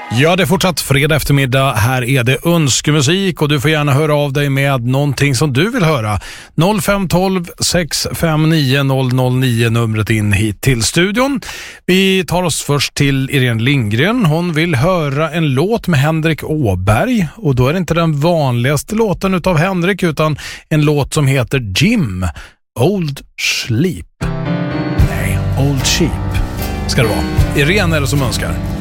Ja, det är fortsatt fredag eftermiddag. Här är det önskemusik och du får gärna höra av dig med någonting som du vill höra. 0512 659 009 numret in hit till studion. Vi tar oss först till Irene Lindgren. Hon vill höra en låt med Henrik Åberg och då är det inte den vanligaste låten utav Henrik utan en låt som heter Jim, Old Sleep. Nej, Old Sheep ska det vara. Irene är det som önskar.